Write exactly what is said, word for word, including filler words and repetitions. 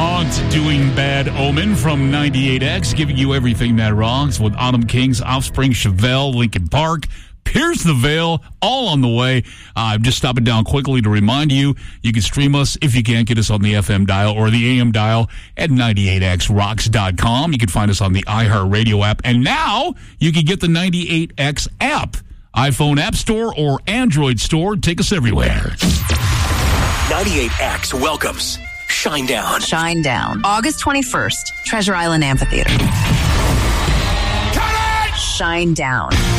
Haunt doing Bad Omen from ninety-eight X, giving you everything that rocks with Autumn Kings, Offspring, Chevelle, Linkin Park, Pierce the Veil, all on the way. I'm uh, just stopping down quickly to remind you, you can stream us if you can't get us on the F M dial or the A M dial at ninety-eight x rocks dot com. You can find us on the iHeartRadio app. And now you can get the ninety-eight X app. iPhone App Store or Android Store. Take us everywhere. ninety-eight X welcomes Shinedown. Shinedown. August twenty-first, Treasure Island Amphitheater. Shinedown.